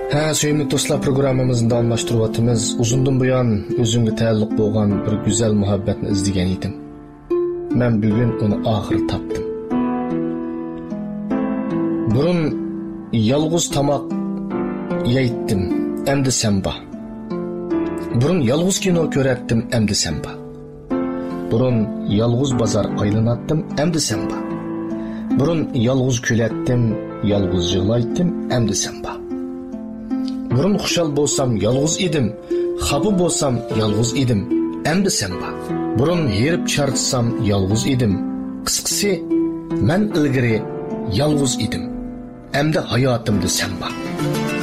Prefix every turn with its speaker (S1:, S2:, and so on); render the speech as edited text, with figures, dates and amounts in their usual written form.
S1: Söyümlük dostlar, programımızın davamlaştırıvatımız. Uzundan buyon özümge taalluq bo'lgan bir güzel muhabbetni izlegan edim. Men bugun uni oxiri topdim. Burun yalğız tamoq yeytdim, endi sen ba. Burun yalğız kino ko'ratdim, endi sen ba. Burun yalğız bozor aylanatdim, endi sen ba. Burun yalğız kulatdim, yalğız yig'laytdim, endi sen ba. Burun xushal bo'lsam yalğız edim, xafa bo'lsam yalğız edim, endi sen ba. Burun herib chartsam yalğız edim. Qisqasi, men ilgari yalğız edim. Endi hayotimda sen ba.